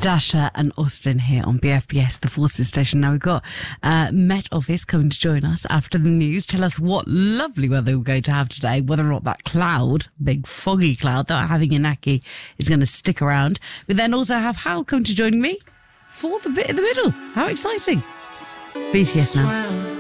Dasha and Austin here on BFBS, the Forces station. Now we've got Met Office coming to join us after the news. Tell us what lovely weather we're going to have today, whether or not that cloud, big foggy cloud that we're having in Aki, is going to stick around. We then also have Hal coming to join me for the bit in the middle. How exciting. BTS now.